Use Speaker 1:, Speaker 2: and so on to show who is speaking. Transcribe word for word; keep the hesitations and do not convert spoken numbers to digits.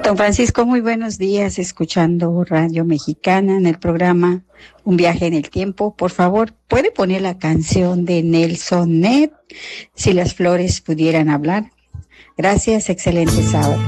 Speaker 1: Don Francisco, muy buenos días, escuchando Radio Mexicana en el programa Un viaje en el tiempo. Por favor, ¿puede poner la canción de Nelson Ned, Si las flores pudieran hablar? Gracias, excelente sábado.